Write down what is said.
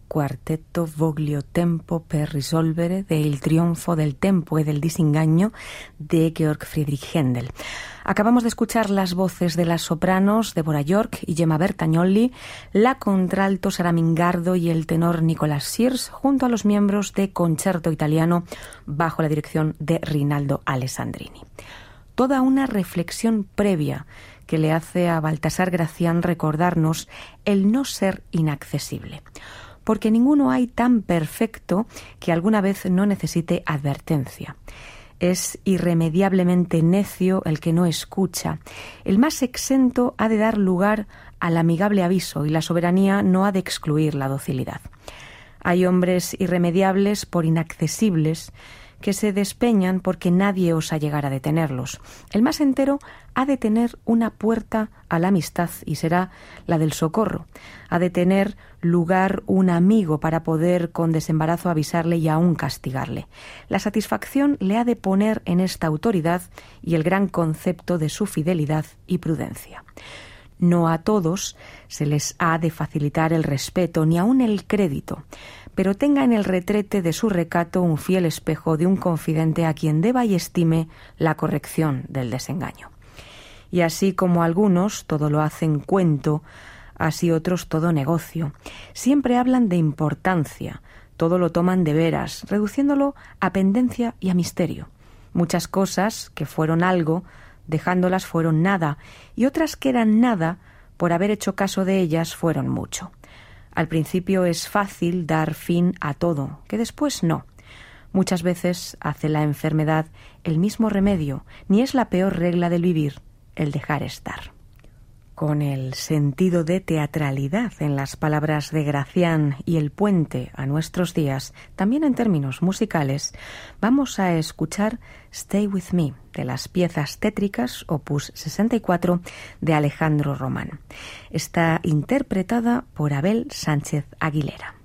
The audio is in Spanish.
quartetto voglio tempo per risolvere de Il trionfo del tempo e del disingagno de Georg Friedrich Händel. Acabamos de escuchar las voces de las sopranos Deborah York y Gemma Bertagnolli, la contralto Sara Mingardo y el tenor Nicolas Sears, junto a los miembros de Concerto Italiano bajo la dirección de Rinaldo Alessandrini. Toda una reflexión previa que le hace a Baltasar Gracián recordarnos el no ser inaccesible, porque ninguno hay tan perfecto que alguna vez no necesite advertencia. Es irremediablemente necio el que no escucha. El más exento ha de dar lugar al amigable aviso y la soberanía no ha de excluir la docilidad. Hay hombres irremediables por inaccesibles que se despeñan porque nadie osa llegar a detenerlos. El más entero ha de tener una puerta a la amistad y será la del socorro. Ha de tener lugar un amigo para poder con desembarazo avisarle y aún castigarle. La satisfacción le ha de poner en esta autoridad y el gran concepto de su fidelidad y prudencia. No a todos se les ha de facilitar el respeto ni aun el crédito, pero tenga en el retrete de su recato un fiel espejo de un confidente a quien deba y estime la corrección del desengaño. Y así como algunos todo lo hacen cuento, así otros todo negocio. Siempre hablan de importancia, todo lo toman de veras, reduciéndolo a pendencia y a misterio. Muchas cosas que fueron algo, dejándolas fueron nada, y otras que eran nada, por haber hecho caso de ellas, fueron mucho. Al principio es fácil dar fin a todo, que después no. Muchas veces hace la enfermedad el mismo remedio, ni es la peor regla del vivir el dejar estar. Con el sentido de teatralidad en las palabras de Gracián y el puente a nuestros días, también en términos musicales, vamos a escuchar Stay With Me, de las piezas tétricas opus 64 de Alejandro Román. Está interpretada por Abel Sánchez Aguilera.